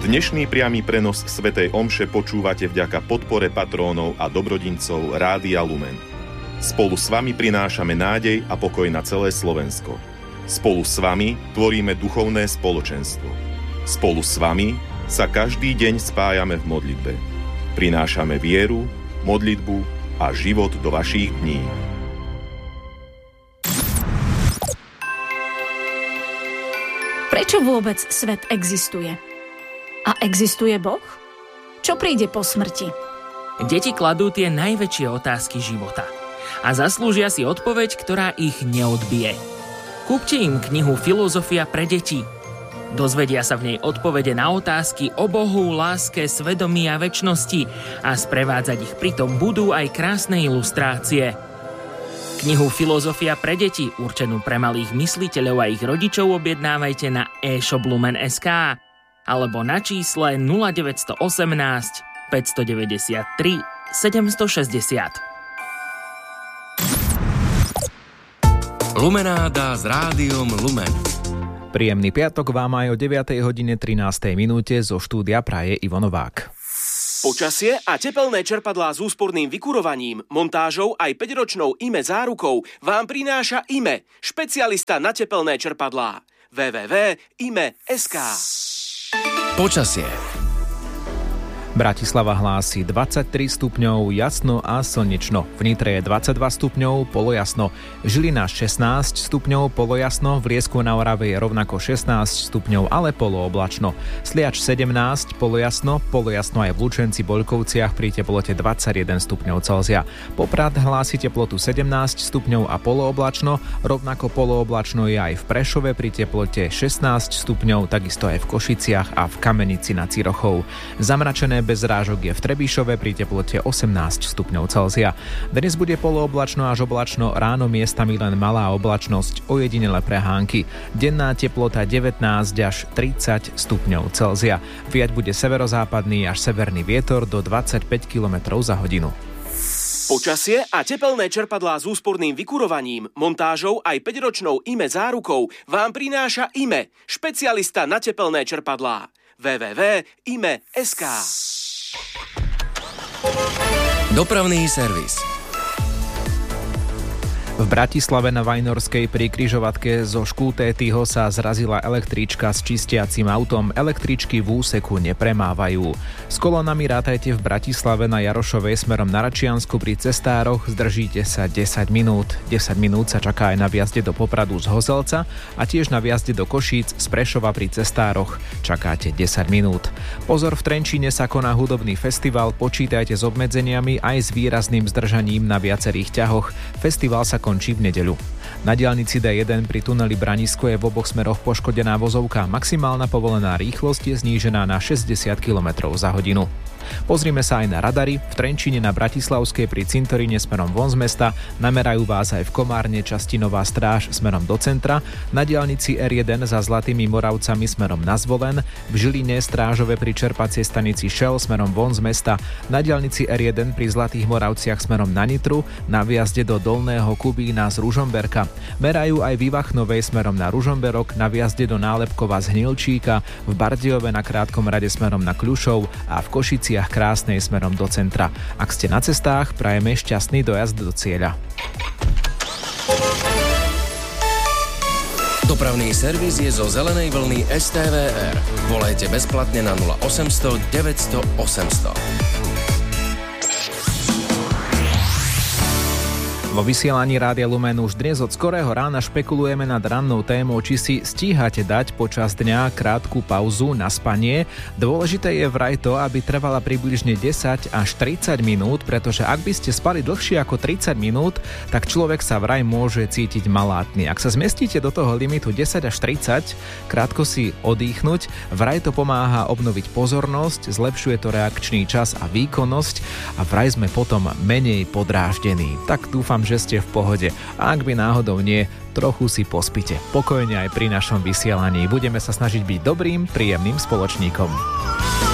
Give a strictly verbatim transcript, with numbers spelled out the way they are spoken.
Dnešný priamy prenos svätej omše počúvate vďaka podpore patrónov a dobrodincov Rádia Lumen. Spolu s vami prinášame nádej a pokoj na celé Slovensko. Spolu s vami tvoríme duchovné spoločenstvo. Spolu s vami sa každý deň spájame v modlitbe. Prinášame vieru, modlitbu a život do vašich dní. Prečo vôbec svet existuje? A existuje Boh? Čo príde po smrti? Deti kladú tie najväčšie otázky života a zaslúžia si odpoveď, ktorá ich neodbije. Kúpte im knihu Filozofia pre deti. Dozvedia sa v nej odpovede na otázky o Bohu, láske, svedomí a večnosti a sprevádzať ich pritom budú aj krásne ilustrácie. Knihu Filozofia pre deti, určenú pre malých mysliteľov a ich rodičov, objednávajte na e-shop lumen bodka es ká alebo na čísle nula deväť jedna osem, päť deväť tri, sedem šesť nula. Lumenáda s Rádiom Lumen. Príjemný piatok vám aj o deviatej hodine trinástej minúte zo štúdia praje Ivo Novák. Počasie a tepelné čerpadlá s úsporným vykurovaním, montážou aj päťročnou í em é zárukou vám prináša í em é, špecialista na tepelné čerpadlá. w w w bodka i m e bodka es ká. Počasie. Bratislava hlási dvadsaťtri stupňov, jasno a slnečno. V Nitre je dvadsaťdva stupňov, polojasno. Žilina šestnásť stupňov, polojasno. V Liesku na Orave je rovnako šestnásť stupňov, ale polooblačno. Sliač sedemnásť, polojasno. Polojasno aj v Lučenci Boľkovciach pri teplote dvadsaťjeden stupňov Celzia. Poprad hlási teplotu sedemnásť stupňov a polooblačno. Rovnako polooblačno je aj v Prešove pri teplote šestnásť stupňov, takisto aj v Košiciach a v Kamenici nad Cirochou. Zamračené bez zrážok je v Trebišove pri teplote osemnásť stupňov Celzia. Dnes bude polooblačno až oblačno, ráno miestami len malá oblačnosť, ojedinele prehánky. Denná teplota devätnásť až tridsať stupňov Celzia. Viať bude severozápadný až severný vietor do dvadsaťpäť kilometrov za hodinu. Počasie a tepelné čerpadlá s úsporným vykurovaním, montážou aj päťročnou í em é zárukou vám prináša í em é, špecialista na tepelné čerpadlá. w w w bodka i m e bodka es ká. Dopravný servis. V Bratislave na Vajnorskej pri križovatke zo Škultétyho sa zrazila električka s čistiacim autom. Električky v úseku nepremávajú. S kolónami rátajte v Bratislave na Jarošovej smerom na Račiansku pri cestároch. Zdržíte sa desať minút. desať minút sa čaká aj na vjazde do Popradu z Hozelca a tiež na vjazde do Košíc z Prešova pri cestároch. Čakáte desať minút. Pozor, v Trenčíne sa koná hudobný festival. Počítajte s obmedzeniami aj s výrazným zdržaním na viacerých ťahoch. Festival sa končí v nedeľu. Na diaľnici dé jeden pri tuneli Branisko je v oboch smeroch poškodená vozovka. Maximálna povolená rýchlosť je znížená na šesťdesiat kilometrov za hodinu. Pozrime sa aj na radary. V Trenčíne na Bratislavskej pri cintoríne smerom von z mesta namerajú vás aj v Komárne časti Nová Stráž smerom do centra, na diaľnici er jeden za Zlatými Moravcami smerom na Zvolen, v Žiline Strážove pri čerpacej stanici Šel smerom von z mesta, na diaľnici er jeden pri Zlatých Moravciach smerom na Nitru, na vjazde do Dolného Kubína z Ružomberka. Merajú aj v Ivachnovej smerom na Ružomberok, na vjazde do Nálepkova z Hnilčíka, v Bardejove na Krátkom rade smerom na Kľušov a v Košiciach Krásnej smerom do centra. Ak ste na cestách, prajeme šťastný dojazd do cieľa. Dopravný servis je zo zelenej vlny es té vé er. Volajte bezplatne na nula osemsto deväťsto osemsto. Vo vysielaní Rádia Lumen už dnes od skorého rána špekulujeme nad rannou témou, či si stíhate dať počas dňa krátku pauzu na spanie. Dôležité je vraj to, aby trvala približne desať až tridsať minút, pretože ak by ste spali dlhšie ako tridsať minút, tak človek sa vraj môže cítiť malátny. Ak sa zmestíte do toho limitu desať až tridsať, krátko si odýchnuť, vraj to pomáha obnoviť pozornosť, zlepšuje to reakčný čas a výkonnosť a vraj sme potom menej podráždení. Tak dúfam, že ste v pohode. A ak by náhodou nie, trochu si pospite. Pokojne aj pri našom vysielaní. Budeme sa snažiť byť dobrým, príjemným spoločníkom.